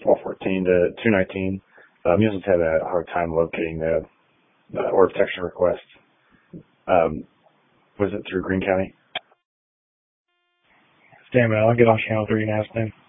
414 to 219. You just had a hard time locating the order protection request. Was it through Greene County? Damn it, I'll get on channel 3 and ask them.